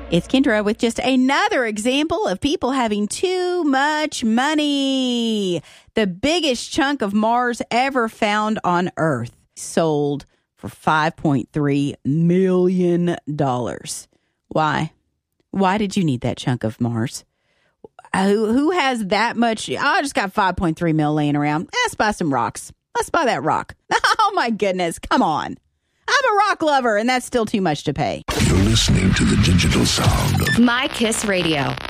It's Kendra with just another example of people having too much money. The biggest chunk of Mars ever found on Earth sold for $5.3 million. Why? Why did you need that chunk of Mars? Who has that much? I just got 5.3 mil laying around. Let's buy some rocks. Let's buy that rock. Oh, my goodness. Come on. I'm a rock lover, and that's still too much to pay. You're listening to the digital sound of My Kiss Radio.